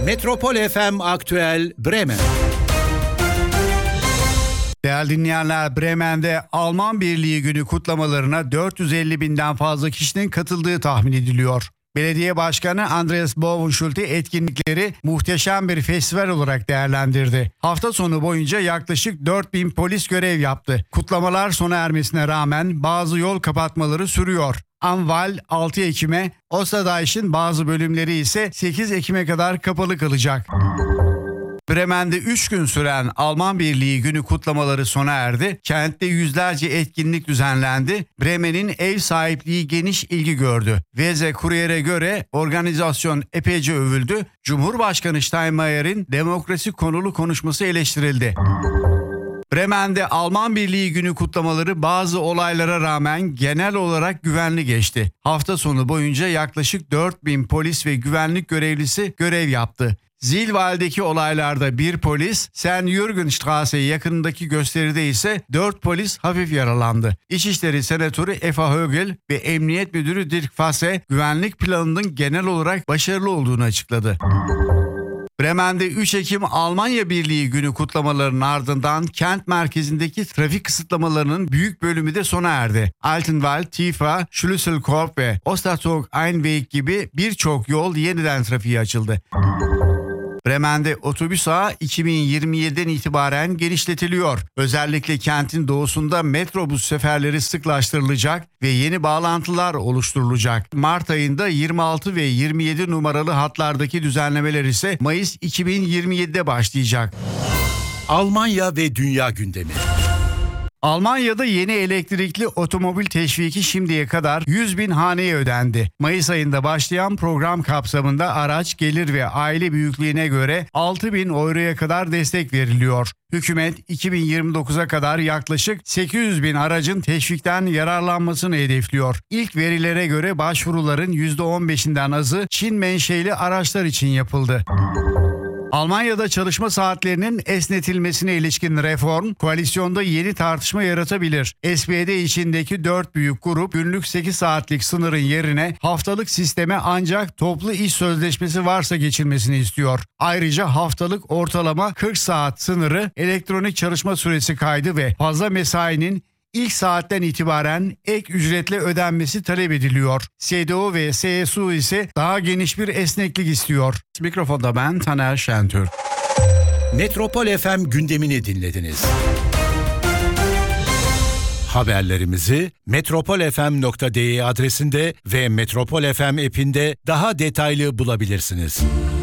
Metropol FM Aktüel Bremen. Değerli dinleyenler, Bremen'de Alman Birliği Günü kutlamalarına 450 binden fazla kişinin katıldığı tahmin ediliyor. Belediye Başkanı Andreas Bovenschulte etkinlikleri muhteşem bir festival olarak değerlendirdi. Hafta sonu boyunca yaklaşık 4000 polis görev yaptı. Kutlamalar sona ermesine rağmen bazı yol kapatmaları sürüyor. Anval 6 Ekim'e, Ostadayş'ın bazı bölümleri ise 8 Ekim'e kadar kapalı kalacak. Bremen'de 3 gün süren Alman Birliği Günü kutlamaları sona erdi. Kentte yüzlerce etkinlik düzenlendi. Bremen'in ev sahipliği geniş ilgi gördü. Weser Kurier'e göre organizasyon epeyce övüldü. Cumhurbaşkanı Steinmeier'in demokrasi konulu konuşması eleştirildi. Bremen'de Alman Birliği Günü kutlamaları bazı olaylara rağmen genel olarak güvenli geçti. Hafta sonu boyunca yaklaşık 4000 polis ve güvenlik görevlisi görev yaptı. Zilwald'deki olaylarda bir polis, St-Jürgenstraße yakınındaki gösteride ise 4 polis hafif yaralandı. İçişleri Senatörü Eva Högel ve Emniyet Müdürü Dirk Fasse güvenlik planının genel olarak başarılı olduğunu açıkladı. Bremen'de 3 Ekim Almanya Birliği Günü kutlamalarının ardından kent merkezindeki trafik kısıtlamalarının büyük bölümü de sona erdi. Altenwald, Tifa, Schlüsselkorb ve Osterzog-Einweg gibi birçok yol yeniden trafiğe açıldı. Bremen'de otobüs ağı 2027'den itibaren genişletiliyor. Özellikle kentin doğusunda metrobüs seferleri sıklaştırılacak ve yeni bağlantılar oluşturulacak. Mart ayında 26 ve 27 numaralı hatlardaki düzenlemeler ise Mayıs 2027'de başlayacak. Almanya ve dünya gündemi. Almanya'da yeni elektrikli otomobil teşviki şimdiye kadar 100 bin haneye ödendi. Mayıs ayında başlayan program kapsamında araç gelir ve aile büyüklüğüne göre 6 bin euroya kadar destek veriliyor. Hükümet 2029'a kadar yaklaşık 800 bin aracın teşvikten yararlanmasını hedefliyor. İlk verilere göre başvuruların %15'inden azı Çin menşeli araçlar için yapıldı. Almanya'da çalışma saatlerinin esnetilmesine ilişkin reform, koalisyonda yeni tartışma yaratabilir. SPD içindeki 4 büyük grup günlük 8 saatlik sınırın yerine haftalık sisteme ancak toplu iş sözleşmesi varsa geçilmesini istiyor. Ayrıca haftalık ortalama 40 saat sınırı, elektronik çalışma süresi kaydı ve fazla mesainin İlk saatten itibaren ek ücretle ödenmesi talep ediliyor. CDU ve CSU ise daha geniş bir esneklik istiyor. Mikrofonda ben Taner Şentürk. Metropol FM gündemini dinlediniz. Haberlerimizi metropolfm.de adresinde ve Metropol FM app'inde daha detaylı bulabilirsiniz.